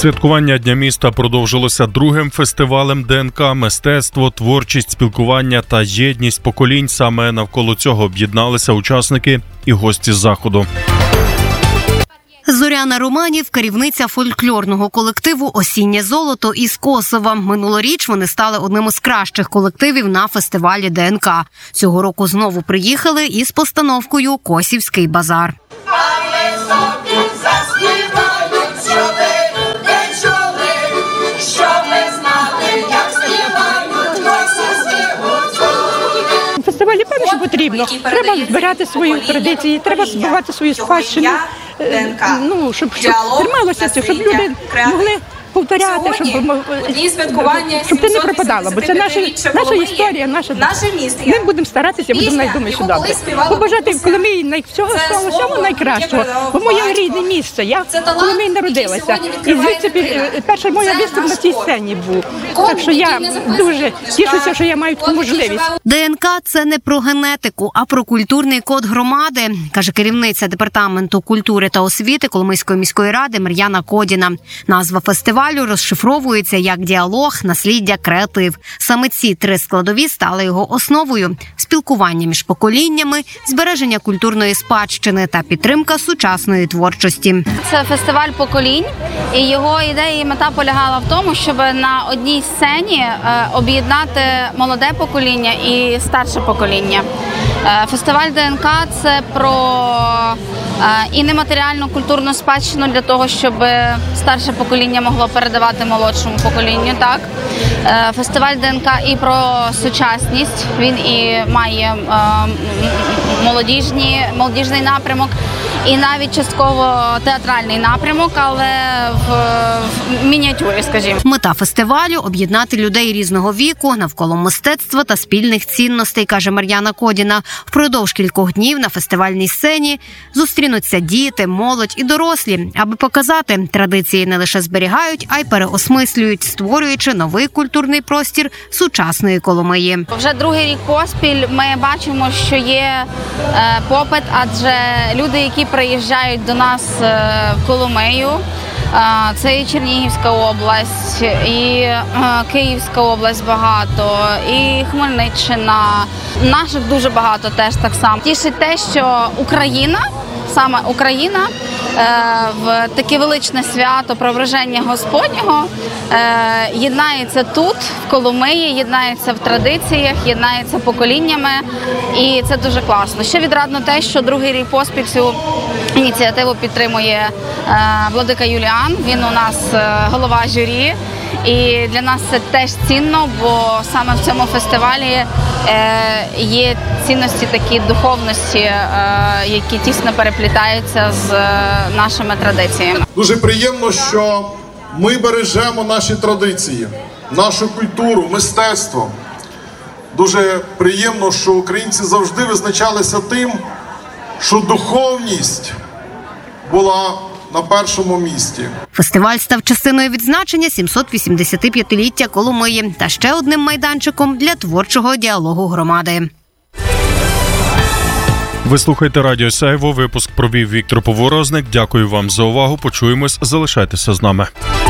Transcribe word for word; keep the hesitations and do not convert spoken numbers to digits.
Святкування Дня міста продовжилося другим фестивалем ДНК «Мистецтво, творчість, спілкування та єдність поколінь». Саме навколо цього об'єдналися учасники і гості заходу. Зоряна Романів – керівниця фольклорного колективу «Осіннє золото» із Косова. Минулоріч вони стали одним із кращих колективів на фестивалі ДНК. Цього року знову приїхали із постановкою «Косівський базар». Фестивалі, певно, що потрібно. Треба збирати свої традиції, треба збивати свою спадщину, ну, щоб, щоб трималося це, щоб люди могли повторяти, щоб, щоб це не пропадало. Бо це наша, наша історія, наша... Ми будемо старатися, будемо найдумати добре. Побажати Коломиї всього всього найкращого. Бо моє рідне місце, я в Коломиї народилася. І звідси перший мій виступ на цій сцені був. Так що я дуже тішуся, що я маю таку можливість. ДНК – це не про генетику, а про культурний код громади, каже керівниця департаменту культури та освіти Коломийської міської ради Мар'яна Кодіна. Назва фестивалю розшифровується як «Діалог, насліддя, креатив». Саме ці три складові стали його основою – спілкування між поколіннями, збереження культурної спадщини та підтримка сучасної творчості. Це фестиваль поколінь, і його ідея і мета полягала в тому, щоб на одній сцені об'єднати молоде покоління і старше покоління. Фестиваль ДНК – це про і нематеріальну культурну спадщину для того, щоб старше покоління могло передавати молодшому поколінню. Так? Фестиваль ДНК і про сучасність, він і має молодіжні, молодіжний напрямок, і навіть частково театральний напрямок, але в, в мініатюрі, скажімо. Мета фестивалю – об'єднати людей різного віку навколо мистецтва та спільних цінностей, каже Мар'яна Кодіна. Впродовж кількох днів на фестивальній сцені зустрінуться діти, молодь і дорослі, аби показати, традиції не лише зберігають, а й переосмислюють, створюючи новий культурний простір сучасної Коломиї. Вже другий рік поспіль ми бачимо, що є попит, адже люди, які приїжджають до нас в Коломию, це і Чернігівська область, і Київська область багато, і Хмельниччина. Наших дуже багато теж так само. Тішить те, що Україна, саме Україна, в таке величне свято Преображення Господнього єднається тут, в Коломиї, єднається в традиціях, єднається поколіннями, і це дуже класно. Ще відрадно те, що другий рік поспіль цю ініціативу підтримує владика Юліан, він у нас голова журі. І для нас це теж цінно, бо саме в цьому фестивалі є цінності такі духовності, які тісно переплітаються з нашими традиціями. Дуже приємно, що ми бережемо наші традиції, нашу культуру, мистецтво. Дуже приємно, що українці завжди визначалися тим, що духовність була на першому місці. Фестиваль став частиною відзначення сімсот вісімдесятип'ятиліття Коломиї та ще одним майданчиком для творчого діалогу громади. Ви слухаєте Радіо Сяйво. Випуск провів Віктор Поворозник. Дякую вам за увагу. Почуємось. Залишайтеся з нами.